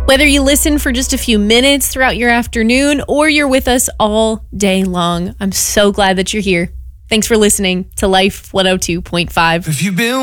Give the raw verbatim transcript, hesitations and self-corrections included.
Whether you listen for just a few minutes throughout your afternoon or you're with us all day long, I'm so glad that you're here. Thanks for listening to Life one oh two point five. If you've been